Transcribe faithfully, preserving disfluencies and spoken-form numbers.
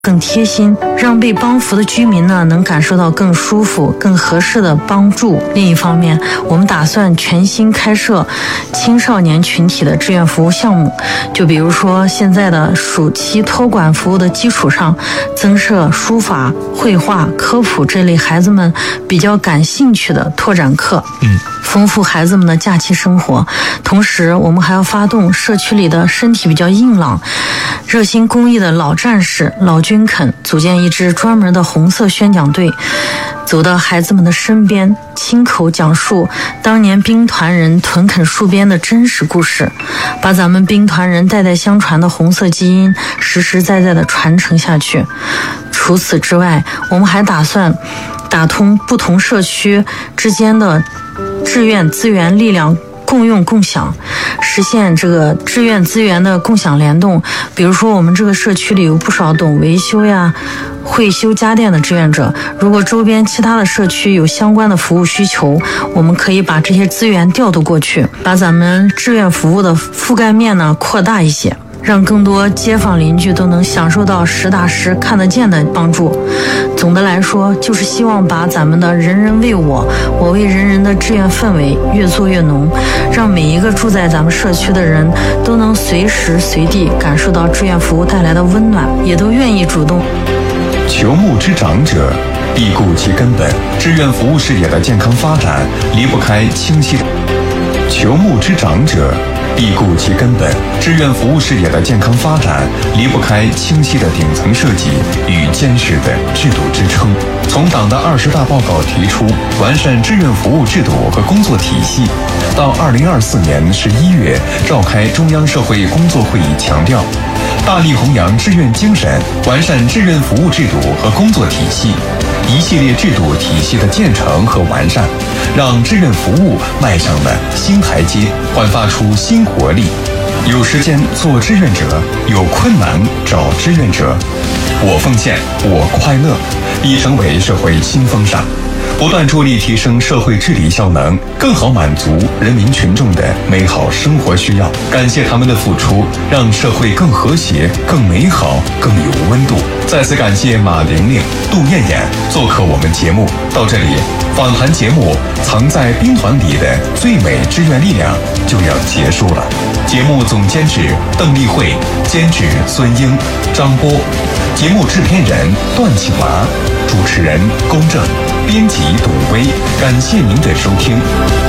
更贴心，让被帮扶的居民呢能感受到更舒服、更合适的帮助。另一方面，我们打算全新开设青少年群体的志愿服务项目，就比如说现在的暑期托管服务的基础上，增设书法、绘画、科普这类孩子们比较感兴趣的拓展课，嗯，丰富孩子们的假期生活。同时，我们还要发动社区里的身体比较硬朗、热心公益的老战士、老军肯，组建一支专门的红色宣讲队，走到孩子们的身边，亲口讲述当年兵团人屯垦戍边的真实故事，把咱们兵团人代代相传的红色基因实实在在的传承下去。除此之外，我们还打算打通不同社区之间的志愿资源力量共用共享，实现这个志愿资源的共享联动。比如说我们这个社区里有不少懂维修呀、会修家电的志愿者，如果周边其他的社区有相关的服务需求，我们可以把这些资源调度过去，把咱们志愿服务的覆盖面呢扩大一些，让更多街坊邻居都能享受到实打实看得见的帮助。总的来说，就是希望把咱们的人人为我，我为人人的志愿氛围越做越浓，让每一个住在咱们社区的人都能随时随地感受到志愿服务带来的温暖，也都愿意主动。 求木之长者，必顾其根本。志愿服务事业的健康发展离不开清晰的求木之长者必顾其根本。志愿服务事业的健康发展离不开清晰的顶层设计与坚实的制度支撑。从党的二十大报告提出完善志愿服务制度和工作体系，到二零二四年十一月召开中央社会工作会议强调，大力弘扬志愿精神，完善志愿服务制度和工作体系，一系列制度体系的建成和完善，让志愿服务迈上了新台阶，焕发出新活力。有时间做志愿者，有困难找志愿者。我奉献，我快乐，已成为社会新风尚，不断助力提升社会治理效能，更好满足人民群众的美好生活需要。感谢他们的付出，让社会更和谐、更美好、更有温度。再次感谢马玲玲、杜艳艳做客我们节目。到这里，访谈节目《藏在兵团里的最美志愿力量》就要结束了。节目总监制邓丽慧，监制孙英、张波，节目制片人段庆娃，主持人龚正，编辑董威。感谢您的收听。